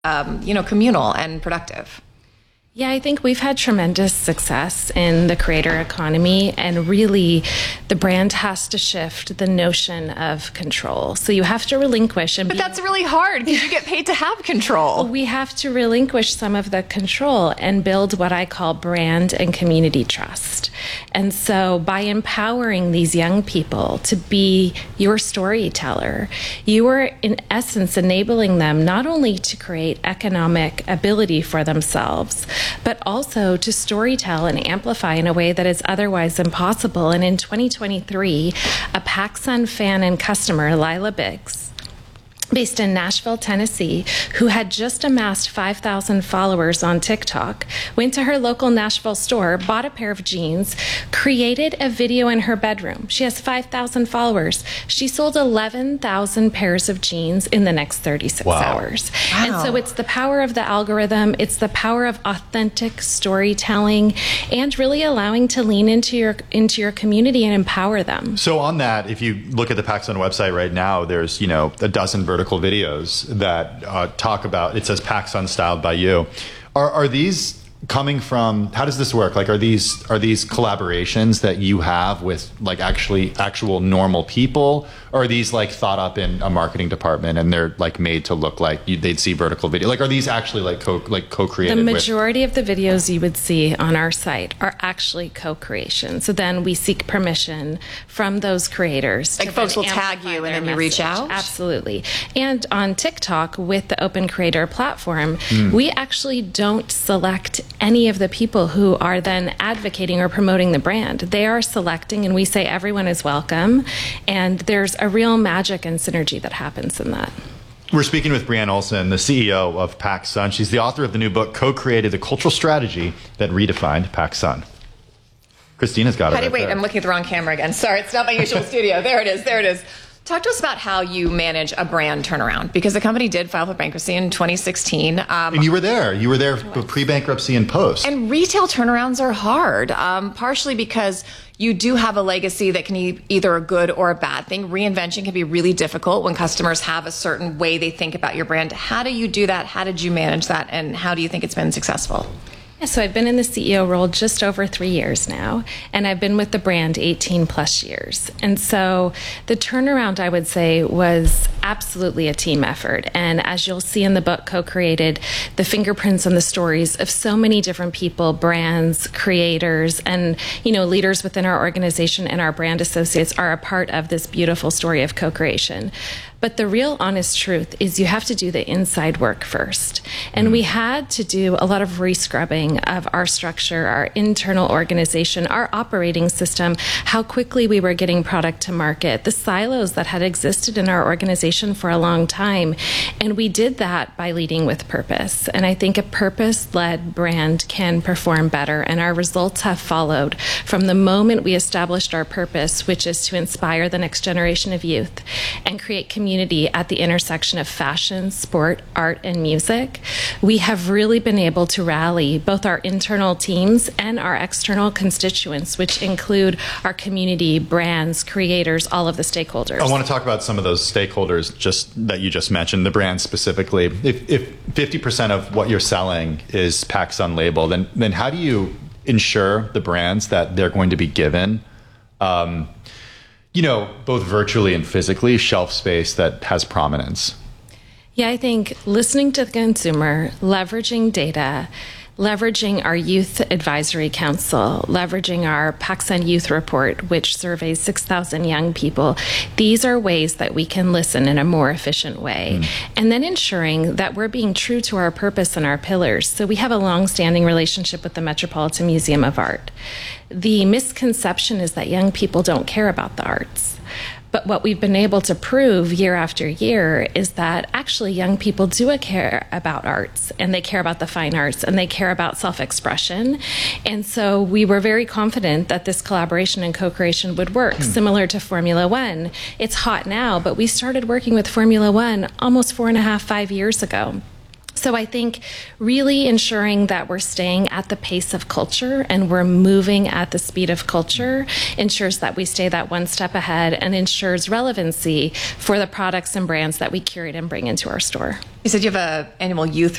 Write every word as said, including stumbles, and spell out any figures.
um, you know, communal and productive. Yeah, I think we've had tremendous success in the creator economy, and really the brand has to shift the notion of control. So you have to relinquish. And But be, that's really hard because you get paid to have control. we have to relinquish some of the control and build what I call brand and community trust. And so by empowering these young people to be your storyteller, you are in essence enabling them not only to create economic ability for themselves, but also to storytell and amplify in a way that is otherwise impossible. And in twenty twenty-three, a PacSun fan and customer, Lila Biggs, based in Nashville, Tennessee, who had just amassed five thousand followers on TikTok, went to her local Nashville store, bought a pair of jeans, created a video in her bedroom. She has five thousand followers. She sold eleven thousand pairs of jeans in the next thirty-six wow. hours. Wow. And so it's the power of the algorithm, it's the power of authentic storytelling, and really allowing to lean into your into your community and empower them. So on that, if you look at the PacSun website right now, there's, you know, a dozen vertical videos that uh, talk about, it says PacSun styled by you. Are, are these coming from, how does this work? Like, are these are these collaborations that you have with like actually actual normal people? Or are these like thought up in a marketing department and they're like made to look like you, they'd see vertical video? Like, are these actually like co like co-created? The majority with? of the videos you would see on our site are actually co-creation. So then we seek permission from those creators. Like folks will tag you and then you reach out? Absolutely. And on TikTok with the Open Creator platform, mm. we actually don't select any of the people who are then advocating or promoting the brand. They are selecting, and we say everyone is welcome. And there's a real magic and synergy that happens in that. We're speaking with Brianne Olson, the C E O of PacSun. She's the author of the new book, Co-Created, the Cultural Strategy That Redefined PacSun. Christina's got it. Patty, right wait, there. I'm looking at the wrong camera again. Sorry, it's not my usual studio. There it is, there it is. Talk to us about how you manage a brand turnaround, because the company did file for bankruptcy in twenty sixteen. Um, and you were there. You were there pre-bankruptcy and post. And retail turnarounds are hard, um, partially because you do have a legacy that can be either a good or a bad thing. Reinvention can be really difficult when customers have a certain way they think about your brand. How do you do that? How did you manage that? And how do you think it's been successful? Yeah, so I've been in the C E O role just over three years now, and I've been with the brand eighteen plus years. And so the turnaround, I would say, was absolutely a team effort. And as you'll see in the book, Co-Created, the fingerprints and the stories of so many different people, brands, creators, and, you know, leaders within our organization and our brand associates are a part of this beautiful story of co-creation. But the real honest truth is you have to do the inside work first. And mm. we had to do a lot of re-scrubbing of our structure, our internal organization, our operating system, how quickly we were getting product to market, the silos that had existed in our organization for a long time. And we did that by leading with purpose. And I think a purpose-led brand can perform better. And our results have followed from the moment we established our purpose, which is to inspire the next generation of youth and create community at the intersection of fashion, sport, art, and music. We have really been able to rally both our internal teams and our external constituents, which include our community, brands, creators, all of the stakeholders. I want to talk about some of those stakeholders just that you just mentioned, the brands specifically. If, if fifty percent of what you're selling is PacSun label, then, then how do you ensure the brands that they're going to be given um, you know, both virtually and physically, shelf space that has prominence? Yeah, I think listening to the consumer, leveraging data, leveraging our Youth Advisory Council, leveraging our PacSun Youth Report, which surveys six thousand young people. These are ways that we can listen in a more efficient way. Mm. And then ensuring that we're being true to our purpose and our pillars. So we have a long-standing relationship with the Metropolitan Museum of Art. The misconception is that young people don't care about the arts. But what we've been able to prove year after year is that actually young people do care about arts, and they care about the fine arts, and they care about self-expression. And so we were very confident that this collaboration and co-creation would work, hmm. similar to Formula One. It's hot now, but we started working with Formula One almost four and a half, five years ago. So I think really ensuring that we're staying at the pace of culture and we're moving at the speed of culture ensures that we stay that one step ahead and ensures relevancy for the products and brands that we curate and bring into our store. You said you have an annual youth